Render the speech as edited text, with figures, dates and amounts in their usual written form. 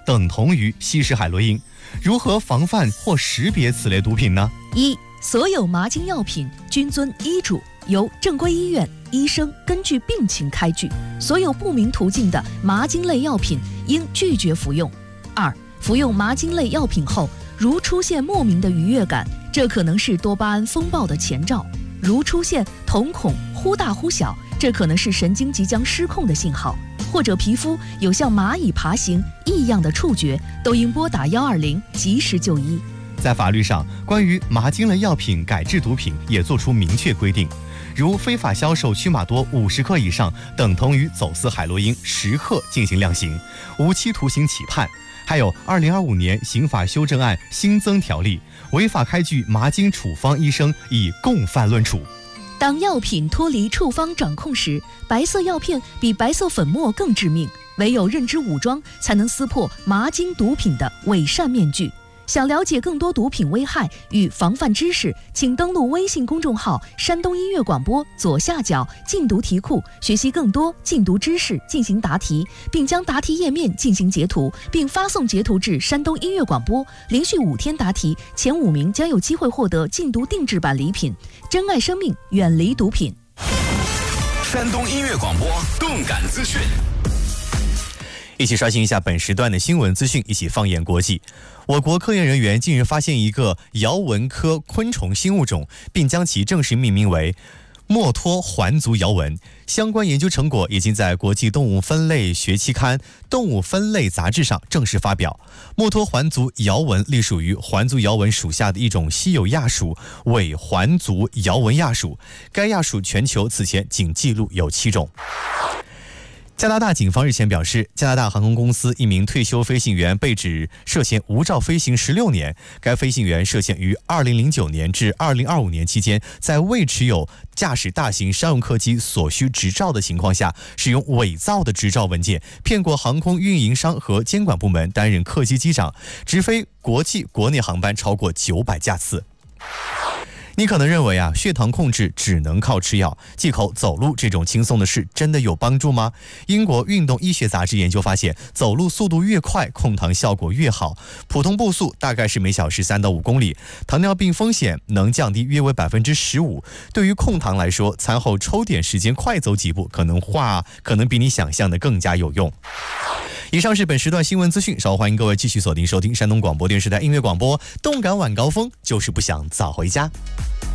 等同于吸食海洛因。如何防范或识别此类毒品呢？ 一、所有麻精药品均遵医嘱，由正规医院医生根据病情开具。所有不明途径的麻精类药品应拒绝服用。二、服用麻精类药品后，如出现莫名的愉悦感，这可能是多巴胺风暴的前兆；如出现瞳孔忽大忽小，这可能是神经即将失控的信号；或者皮肤有像蚂蚁爬行异样的触觉，都应拨打120及时就医。 在法律上，关于麻精类药品改制毒品也作出明确规定，如非法销售曲马多50克以上，等同于走私海洛因10克进行量刑，无期徒刑起判。还有2025年刑法修正案新增条例，违法开具麻精处方医生以共犯论处。 当药品脱离处方掌控时，白色药片比白色粉末更致命，唯有认知武装才能撕破麻精毒品的伪善面具。想了解更多毒品危害与防范知识，请登录微信公众号山东音乐广播左下角禁毒题库，学习更多禁毒知识，进行答题，并将答题页面进行截图，并发送截图至山东音乐广播。连续5天答题，前5名将有机会获得禁毒定制版礼品。珍爱生命，远离毒品。 山东音乐广播动感资讯， 一起刷新一下本时段的新闻资讯，一起放眼国际。我国科研人员近日发现一个姚纹科昆虫新物种，并将其正式命名为墨脱环足摇纹。相关研究成果已经在国际动物分类学期刊《动物分类杂志》上正式发表。墨脱环足摇纹隶属于环足摇纹属下的一种稀有亚属伪环足摇纹亚属，该亚属全球此前仅记录有7种。加拿大警方日前表示，加拿大航空公司一名退休飞行员被指涉嫌无照飞行16年。该飞行员涉嫌于2009年至2025年期间，在未持有驾驶大型商用客机所需执照的情况下，使用伪造的执照文件，骗过航空运营商和监管部门，担任客机机长，直飞国际国内航班超过900架次。你可能认为血糖控制只能靠吃药，忌口走路这种轻松的事真的有帮助吗？英国运动医学杂志研究发现，走路速度越快，控糖效果越好。普通步速大概是每小时3到5公里，糖尿病风险能降低约为15%。对于控糖来说，餐后抽点时间快走几步，可能比你想象的更加有用。以上是本时段新闻资讯，稍后欢迎各位继续锁定收听山东广播电视台音乐广播，动感晚高峰，就是不想早回家。